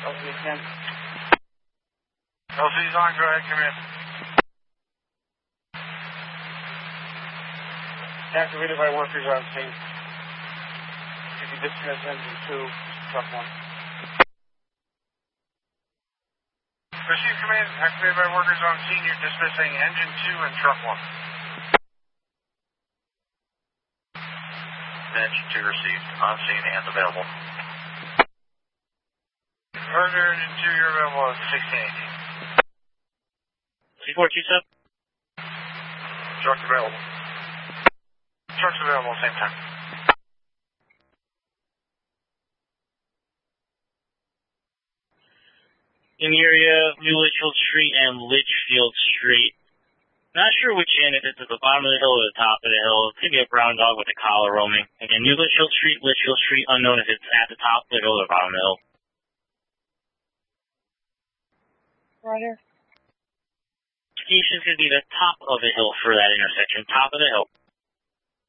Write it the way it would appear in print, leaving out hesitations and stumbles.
LC 10. LC's on, go ahead, come in. Activated by workers on scene. You can dismiss engine 2, truck 1. Receive command, activated by workers on scene. You're dismissing engine 2 and truck 1. Engine 2 received, on scene and available. Roger, engine 2, you're available at 1680. C427. Truck's available. Truck's available at the same time. In the area, New Litchfield Street and Litchfield Street. Not sure which end, if it's at the bottom of the hill or the top of the hill. It could be a brown dog with a collar roaming. Again, New Litchfield Street, unknown if it's at the top of the hill or the bottom of the hill. Roger. Station's going to be the top of the hill for that intersection, top of the hill.